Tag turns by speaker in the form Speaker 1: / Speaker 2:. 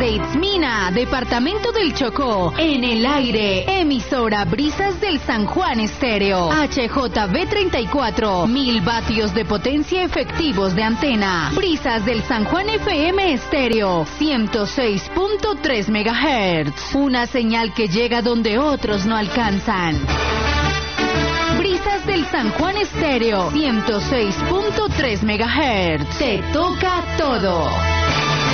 Speaker 1: desde Itzmina, departamento del Chocó, en el aire, emisora Brisas del San Juan Estéreo, HJB 34, 1000 vatios de potencia efectivos de antena. Brisas del San Juan FM Estéreo, 106.3 MHz, una señal que llega donde otros no alcanzan. Brisas del San Juan Estéreo, 106.3 MHz, te toca todo.